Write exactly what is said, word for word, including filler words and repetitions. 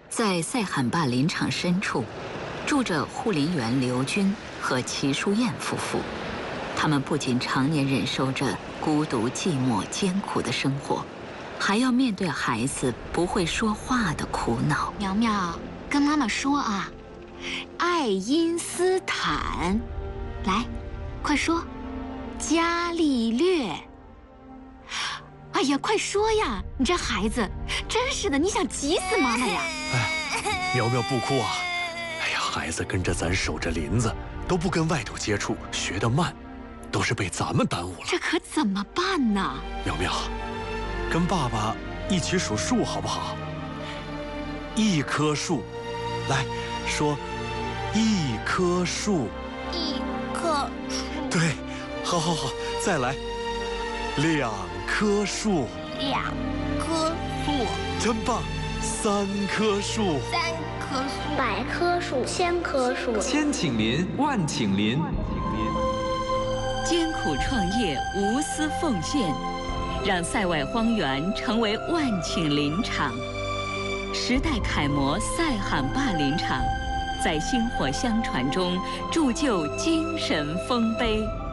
在塞罕坝林场深处，住着护林员刘军和齐淑燕夫妇。他们不仅常年忍受着孤独、寂寞、艰苦的生活，还要面对孩子不会说话的苦恼。 苗苗，跟妈妈说啊，爱因斯坦，来，快说，伽利略。哎呀，快说呀！你这孩子，真是的，你想急死妈妈呀！ 哎，苗苗不哭啊！哎呀，孩子跟着咱守着林子，都不跟外头接触，学得慢，都是被咱们耽误了。 这可怎么办呢？ 苗苗，跟爸爸一起数树好不好？一棵树，来说，一棵树。 一棵树。 对，好好好，再来，两棵树。 两棵树。 真棒，三棵树。 三棵树。百棵树，千棵树。 千顷林，万顷林。 艰苦创业，无私奉献，让塞外荒原成为万顷林场。时代楷模塞罕坝林场，在薪火相传中铸就精神丰碑。